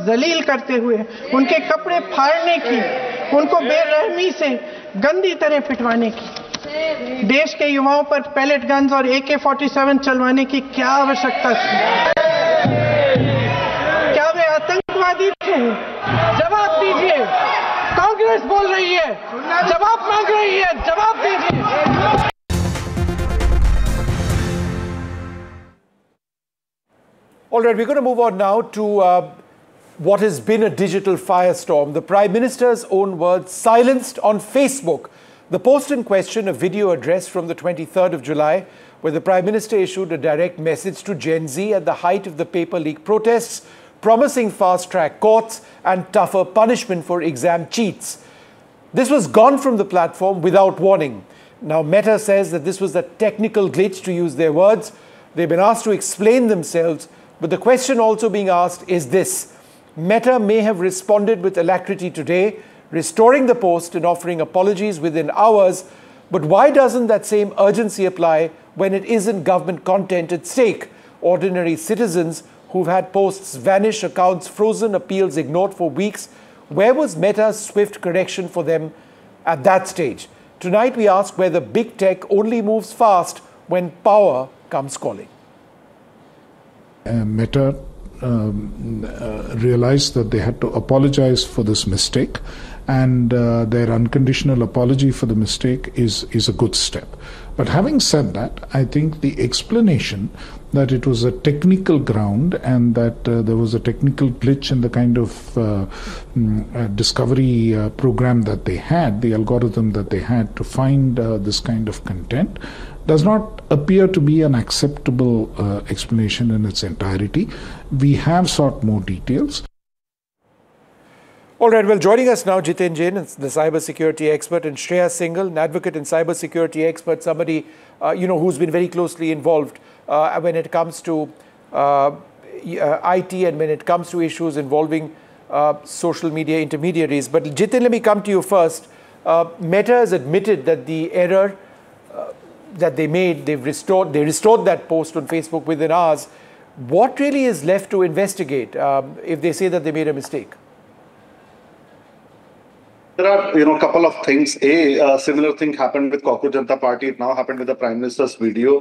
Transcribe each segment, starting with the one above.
जलील करते हुए, उनके कपड़े फाड़ने की, उनको बेरहमी से गंदी तरह पिटवाने की। देश के युवाओं पर पैलेट गन्स और AK-47 चलवाने की क्या आवश्यकता थी? क्या वे आतंकवादी थे? जवाब दीजिए। कांग्रेस बोल रही है, जवाब मांग रही है, जवाब दीजिए। All right, we're going to move on now to what has been a digital firestorm. The Prime Minister's own words silenced on Facebook. The post in question, a video address from the 23rd of July, where the Prime Minister issued a direct message to Gen Z at the height of the paper leak protests, promising fast-track courts and tougher punishment for exam cheats. This was gone from the platform without warning. Now, Meta says that this was a technical glitch, to use their words. They've been asked to explain themselves. But the question also being asked is this: Meta may have responded with alacrity today, restoring the post and offering apologies within hours, but why doesn't that same urgency apply when it isn't government content at stake? Ordinary citizens who've had posts vanish, accounts frozen, appeals ignored for weeks. Where was Meta's swift correction for them at that stage? Tonight we ask whether big tech only moves fast when power comes calling. Meta realized that they had to apologize for this mistake, and their unconditional apology for the mistake is a good step. But having said that, I think the explanation that it was a technical ground and that there was a technical glitch in the kind of discovery program that they had, the algorithm that they had to find this kind of content, does not appear to be an acceptable explanation in its entirety. We have sought more details. All right, well, joining us now, Jiten Jain, the cybersecurity expert, and Shreya Singhal, an advocate and cybersecurity expert, somebody who's been very closely involved when it comes to IT and when it comes to issues involving social media intermediaries. But Jiten, let me come to you first. Meta has admitted that the error that they made, they restored that post on Facebook within hours. What really is left to investigate if they say that they made a mistake? There are, a couple of things. A similar thing happened with Cockroach Janata Party. It now happened with the Prime Minister's video.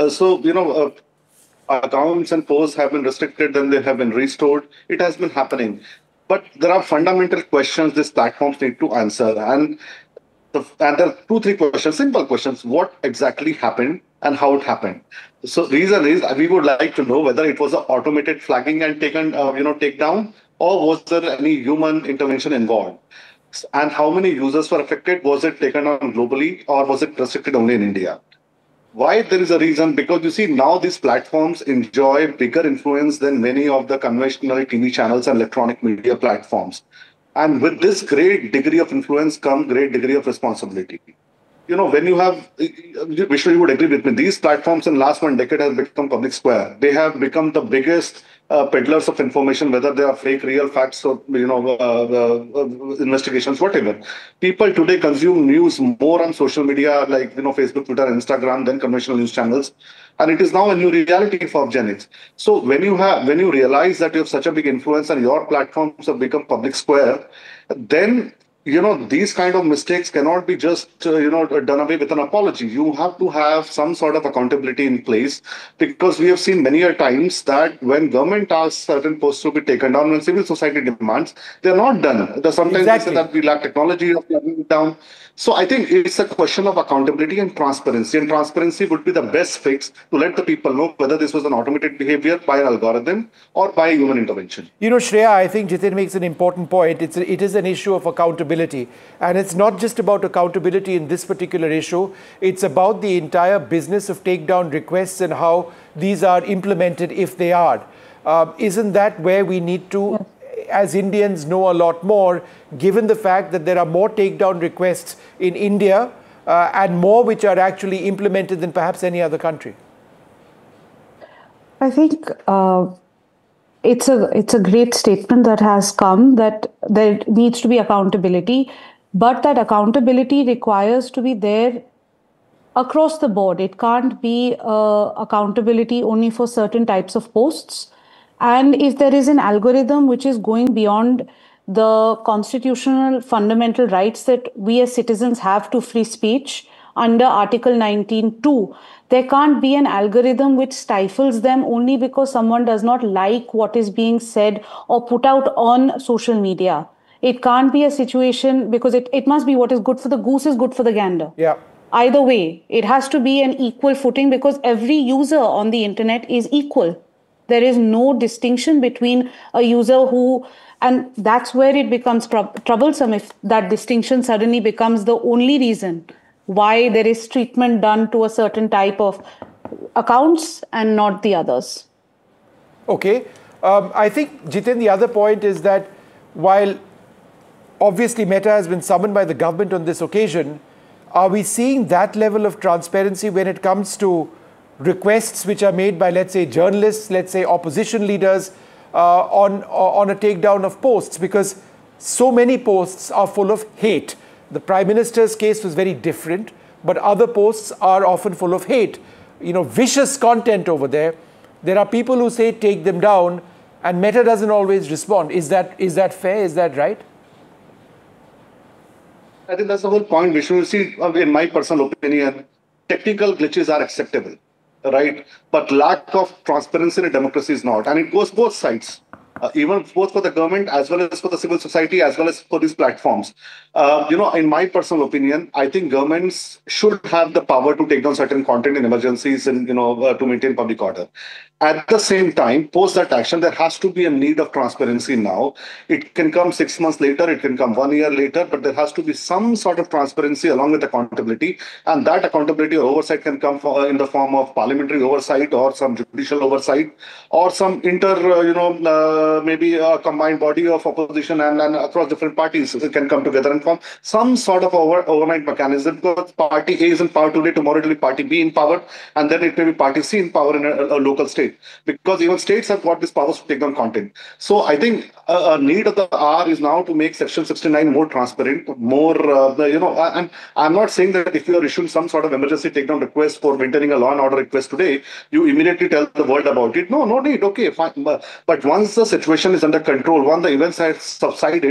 Accounts and posts have been restricted, then they have been restored. It has been happening. But there are fundamental questions these platforms need to answer. And there are 2-3 questions, simple questions. What exactly happened and how it happened? So reason is we would like to know whether it was an automated flagging and takedown, or was there any human intervention involved? And how many users were affected? Was it taken on globally or was it restricted only in India? Why there is a reason? Because you see, now these platforms enjoy bigger influence than many of the conventional TV channels and electronic media platforms. And with this great degree of influence comes great degree of responsibility. When you have, Vishnu, you would agree with me, these platforms in the last 1 decade have become public square. They have become the biggest peddlers of information, whether they are fake, real facts, or investigations, whatever. People today consume news more on social media like Facebook, Twitter, Instagram than conventional news channels, and it is now a new reality for Gen X. So when you realize that you have such a big influence and your platforms have become public square, then these kind of mistakes cannot be just, done away with an apology. You have to have some sort of accountability in place, because we have seen many a times that when government asks certain posts to be taken down, when civil society demands, they're not done. Sometimes they say that we lack technology of taking it down. So I think it's a question of accountability and transparency. And transparency would be the best fix to let the people know whether this was an automated behavior by an algorithm or by human intervention. Shreya, I think Jiten makes an important point. It is an issue of accountability. And it's not just about accountability in this particular issue. It's about the entire business of takedown requests and how these are implemented, if they are. Isn't that where we need to, as Indians, know a lot more, given the fact that there are more takedown requests in India and more which are actually implemented than perhaps any other country? I think it's a great statement that has come, that there needs to be accountability, but that accountability requires to be there across the board. It can't be accountability only for certain types of posts. And if there is an algorithm which is going beyond the constitutional fundamental rights that we as citizens have to free speech under Article 19(2), there can't be an algorithm which stifles them only because someone does not like what is being said or put out on social media. It can't be a situation, because it must be what is good for the goose is good for the gander. Yeah. Either way, it has to be an equal footing, because every user on the internet is equal. There is no distinction between a user who, and that's where it becomes troublesome if that distinction suddenly becomes the only reason why there is treatment done to a certain type of accounts and not the others. Okay. I think, Jitin, the other point is that while obviously Meta has been summoned by the government on this occasion, are we seeing that level of transparency when it comes to requests which are made by, let's say, journalists, let's say opposition leaders on a takedown of posts? Because so many posts are full of hate. The Prime Minister's case was very different, but other posts are often full of hate. You know, vicious content over there. There are people who say take them down, and Meta doesn't always respond. Is that fair? Is that right? I think that's the whole point, Vishnu. You see, in my personal opinion, technical glitches are acceptable, right? But lack of transparency in a democracy is not. And it goes both sides, even both for the government as well as for the civil society, as well as for these platforms. In my personal opinion, I think governments should have the power to take down certain content in emergencies and, to maintain public order. At the same time, post that action, there has to be a need of transparency now. It can come 6 months later, it can come 1 year later, but there has to be some sort of transparency along with accountability. And that accountability or oversight can come in the form of parliamentary oversight or some judicial oversight or some maybe a combined body of opposition and across different parties can come together and form some sort of overnight mechanism, because party A is in power today, tomorrow it will be party B in power, and then it may be party C in power in a local state. Because even states have got this powers to take down content. So I think a need of the hour is now to make Section 69 more transparent, more, and I'm not saying that if you are issuing some sort of emergency takedown request for maintaining a law and order request today, you immediately tell the world about it. No need. Okay, fine. But once the situation is under control, once the events have subsided,